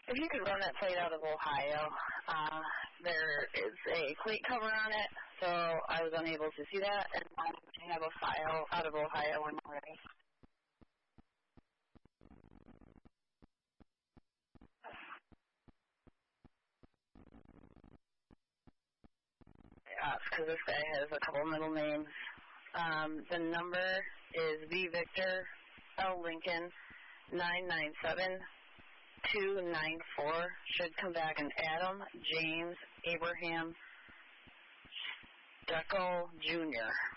If you could run that plate out of Ohio, there is a plate cover on it, so I was unable to see that, and I have a file out of Ohio when I'm ready. Because this guy has a couple middle names. The number is V Victor L Lincoln 997-294. Should come back in Adam James Abraham Deco Jr.